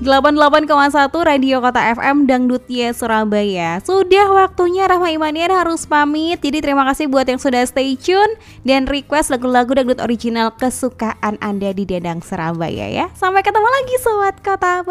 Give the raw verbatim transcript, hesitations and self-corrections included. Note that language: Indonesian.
delapan puluh delapan koma satu Radio Kota F M Dangdutnya Surabaya. Sudah waktunya Rahma Imanian harus pamit. Jadi terima kasih buat yang sudah stay tune dan request lagu-lagu dangdut original kesukaan Anda di Dendang Surabaya ya. Sampai ketemu lagi Sobat Kota.